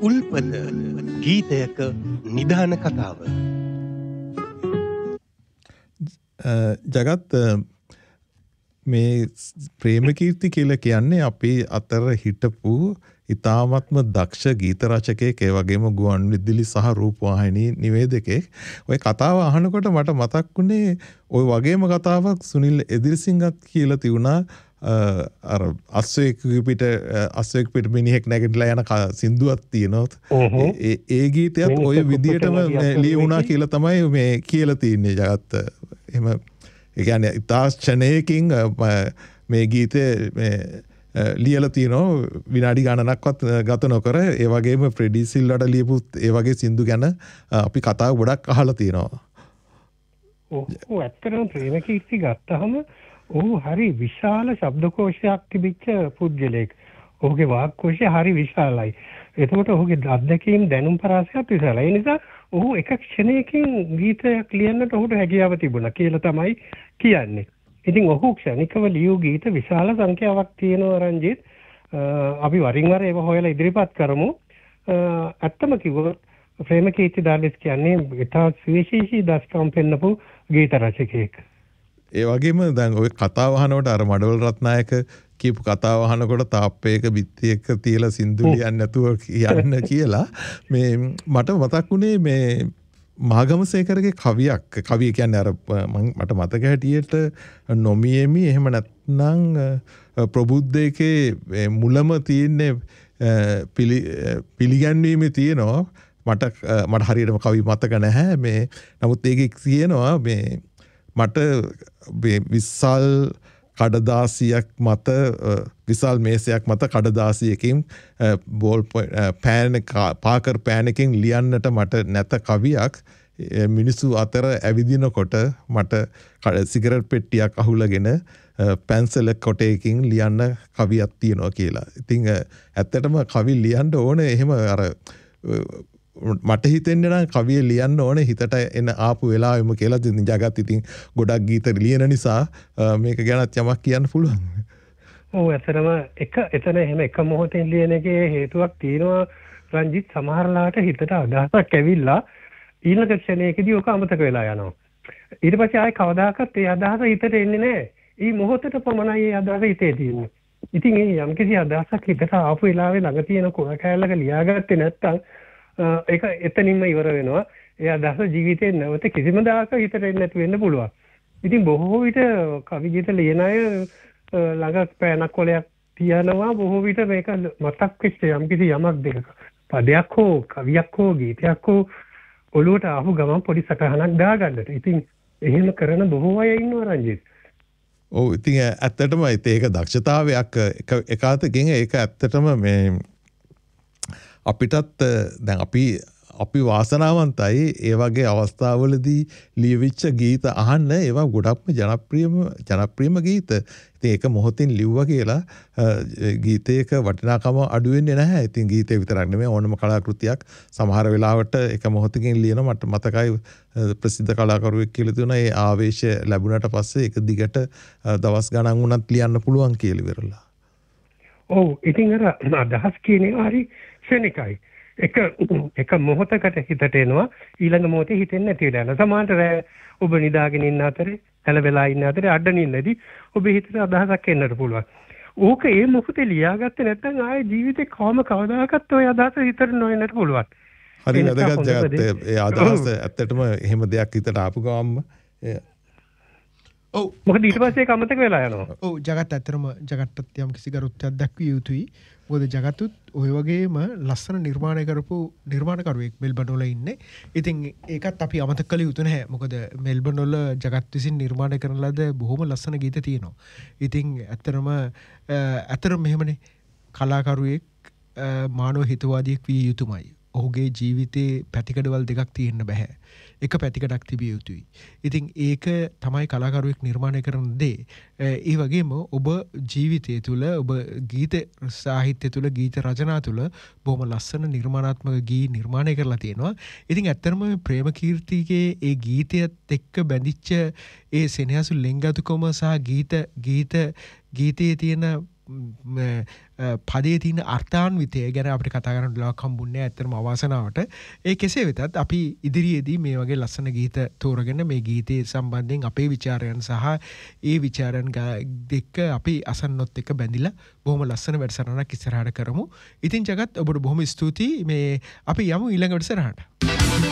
උල්පත ගීතයක නිධාන කතාව. ජගත් මේ ප්‍රේමකීර්ති කියලා කියන්නේ අපේ අතර හිටපු ඉතාමත්ම දක්ෂ ගීත රචකයෙක් ඒ වගේම ගුවන් විදුලි සහ රූපවාහිනී නිවේදකයෙක්. ඔය කතාව අහනකොට මට මතක් වුණේ ඔය වගේම කතාවක් සුනිල් එදිරිසිංහත් කියලා තියුණා. අර අස්වැක් පිට මිනිහෙක් නැගිටලා යන සින්දුවක් තියෙනවා. ඒ ගීතයත් ඔය විදියටම ලියුණා කියලා තමයි මේ කියලා තියන්නේ ජගත්. එහෙම ඒ කියන්නේ ඉතාලි මේ ගීතේ මේ ලියලා තියෙනවා විනාඩි ගණනක්වත් ගත නොකර. ඒ වගේම ෆ්‍රෙඩි සිල්වාට ලියපු ඒ වගේ සින්දු ගැන අපි කතා ගොඩක් අහලා තියෙනවා. ඔව් ඇත්තටම ප්‍රේමකීර්ති ගත්තහම ඔහු හරි විශාල ශබ්දකෝෂයක් තිබිච්ච පුද්ගලයෙක්. ඔහුගේ වාක්කෝෂය හරි විශාලයි. එතකොට ඔහුගේ අත්දැකීම් දැනුම් පරාසයත් විශාලයි. ඒ නිසා ඔහු එක ක්ෂණයකින් ගීතයක් ලියන්නට ඔහුට හැකියාව තිබුණා කියලා තමයි කියන්නේ. ඉතින් ඔහු ක්ෂණිකව ලියූ ගීත විශාල සංඛ්‍යාවක් තියෙනවා රංජිත්. අපි වරින් වර ඒව හොයලා ඉදිරිපත් කරමු. ඇත්තම කිව්වොත් ප්‍රේමකීර්ති දාර්ලිස් කියන්නේ ඉතා විශේෂී දස්කම් පෙන්නපු ගීත රචකයෙක්. ඒ වගේම දැන් ඔය කතාව අහනකොට අර මඩවල රත්නායක කියපු කතාව අහනකොට තාප්පයක බිත්තියක තියලා සින්දු ලියන්න නැතුව යන්න කියලා මේ මට මතක් වුණේ මේ මාගමසේකරගේ කවිය කියන්නේ අර මට මතක හැටියට නොමියෙමි එහෙම නැත්නම් ප්‍රබුද්ධයකේ මුලම තියෙන්නේ පිළිගැන්වීමේ තියෙනවා. මට හරියටම කවි මතක නැහැ. මේ නමුත් ඒකේ තියෙනවා මේ මට විශාල් කඩදාසියක් මත විශාල් මේසයක් මත කඩදාසියකින් බෝල් පාකර් පෑනකින් ලියන්නට මට නැත කවියක් මිනිස්සු අතර ඇවිදිනකොට මට සිගරට් පෙට්ටියක් අහුලගෙන පැන්සල කොටයකින් ලියන්න කවියක් තියෙනවා කියලා. ඉතින් ඇත්තටම කවි ලියන්න ඕනේ එහෙම අර මට හිතෙන්නේ නම් කවිය ලියන්න ඕනේ හිතට එන ආපු වෙලාවෙම කියලා. ඉතින් ජගත් ඉතින් ගොඩක් ගීත ලියන නිසා මේක ගැනත් යමක් කියන්න පුළුවන්. ඔව් ඇත්තටම එතන එහෙම එක මොහොතෙන් ලියන එකේ හේතුවක් තියෙනවා රංජිත්. සමහරලාට හිතට අදහසක් ඇවිල්ලා ඊළඟ ක්ෂණයකදී ඔක අමතක වෙලා යනවා. ඊට පස්සේ ආයේ කවදාකවත් ඒ අදහස හිතට එන්නේ නැහැ. මේ මොහොතට පමණයි ඒ අදහස හිතේ තියෙන්නේ. ඉතින් ඒ යම්කිසි අදහසක් හිතට ආපු වෙලාවේ ළඟ තියෙන කුණ කෑල්ලක ලියාගත්තේ නැත්නම් ඒක එතනින්ම ඉවර වෙනවා. ඒ අදහස ජීවිතේ නැවත කිසිම දායක හිතට එන්නේ නැති වෙන්න පුළුවන්. ඉතින් බොහෝ විට කවි ගීත ලියන අය ළඟ පෑනක් කොලයක් තියනවා. බොහෝ විට මේක මතක් වෙච්ච යම්කිසි යමක් දෙකක පදයක් හෝ කවියක් හෝ ගීතයක් හෝ ඔළුවට ආපු ගමන් පොඩි සටහනක් දාගන්නට. ඉතින් එහෙම කරන බොහෝ අය ඉන්නවා රංජිත්. ඔව් ඉතින් ඇත්තටම ඒක දක්ෂතාවයක් එක අතකින් ඒක ඇත්තටම මේ අපිටත් දැන් අපි වාසනාවන්තයි ඒ වගේ අවස්ථාවලදී ලියවිච්ච ගීත අහන්න. ඒවා ගොඩක්ම ජනප්‍රියම ගීත. ඉතින් ඒක මොහොතින් ලිව්වා කියලා ගීතයක වටිනාකම අඩු වෙන්නේ නැහැ. ඉතින් ගීතේ විතරක් නෙමෙයි ඕනම කලාකෘතියක් සමහර වෙලාවට එක මොහොතකින් ලියන මට මතකයි ප්‍රසිද්ධ කලාකරුවෙක් කියලා තියෙනවා. ඒ ආවේශය ලැබුණාට පස්සේ ඒක දිගට දවස් ගණන් වුණත් ලියන්න පුළුවන් කියලා ඉවරලා. ඔව් ඉතින් අර අදහස් කියන්නේ හරි ක්ෂණිකයි. එක මොහොතකට හිතට එනවා ඊළඟ මොහොතේ හිතෙන්නේ නැති වෙලා යනවා. සමහරට ඔබ නිදාගෙන ඉන්න අතරේ හැලවෙලා ඉන්න අතරේ අඩනින්නදී ඔබ හිතට අදහසක් එන්නට පුළුවන්. ඕක ඒ මොහොතේ ලියාගත්තේ නැත්නම් ආයේ ජීවිතේ කවදාකවත් ඔය අදහස හිතට නොඑන්නට පුළුවන්. හරි වැදගත් ජගත්. ඒ අදහස ඇත්තටම එහෙම දෙයක් හිතට ආපු ගමන්ම ඔව් මොකද ඊට පස්සේ ඒක අමතක වෙලා යනවා. ඔව් ජගත් ඇත්තටම ජගත්ට යම් කිසි ගරුත්වයක් දක්විය යුතුයි. මොකද ජගතුත් ඔය වගේම ලස්සන නිර්මාණය කරපු නිර්මාණකරුවෙක් මෙල්බන් වල ඉන්නේ. ඉතින් ඒකත් අපි අමතක කළ යුතු නැහැ. මොකද මෙල්බන් වල ජගත් විසින් නිර්මාණය කරන ලද බොහොම ලස්සන ගීත තියෙනවා. ඉතින් ඇත්තටම මෙහෙමනේ කලාකරුවෙක් මානව හිතවාදියෙක් විය යුතුමයි. ඔහුගේ ජීවිතේ පැතිකඩවල් දෙකක් තියෙන්න බෑ. එක පැතිකඩක් තිබිය යුතුයි. ඉතින් ඒක තමයි කලාකරුවෙක් නිර්මාණය කරන දේ. ඒ වගේම ඔබ ජීවිතය තුළ ඔබ ගීත සාහිත්‍ය තුළ ගීත රචනා තුළ බොහොම ලස්සන නිර්මාණාත්මක ගී නිර්මාණය කරලා තියෙනවා. ඉතින් ඇත්තටම ප්‍රේමකීර්තිගේ ඒ ගීතයත් එක්ක බැඳිච්ච ඒ සෙනෙහසු ලෙන්ගතුකම සහ ගීතයේ තියෙන පදේ තියන අර්ථාන්විතය ගැන අපට කතාගරන ලා කම්බුන්නේ ඇතරම අවාසනාවට ඒ කෙසේ වෙතත් අපි ඉදිරියේදී මේ වගේ ලස්සන ගීත තෝරගෙන මේ ගීතය සම්බන්ධයෙන් අපේ විචාරයන් සහ ඒ විචාරයන් දෙක්ක අපි අසන්නොත් එක බැඳිලා බොහොම ලස්සන වැඩසටහනක් ඉස්සරහට කරමු. ඉතින් ජගත් ඔබට බොහොම ස්තුතියි. මේ අපි යමු ඊළඟ වැඩසටහනට.